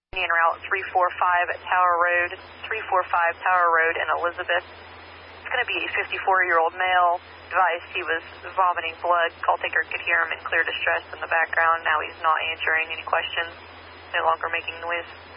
En route 345 at Tower Road, 345 Tower Road in Elizabeth. It's going to be a 54-year-old male. Advised he was vomiting blood. Call taker could hear him in clear distress in the background. Now he's not answering any questions, no longer making noise.